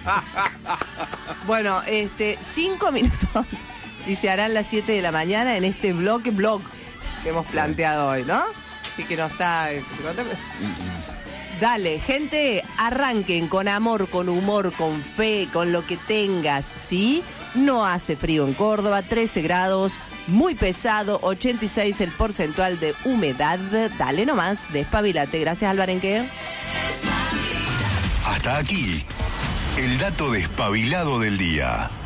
Bueno, 5 minutos y se harán las 7 de la mañana en este blog que hemos planteado hoy, ¿no? Y que no está... Dale, gente, arranquen con amor, con humor, con fe, con lo que tengas, ¿sí? No hace frío en Córdoba, 13 grados, muy pesado, 86 el porcentual de humedad. Dale nomás, despabilate. Gracias, Alvarenque. Hasta aquí, el dato despabilado del día.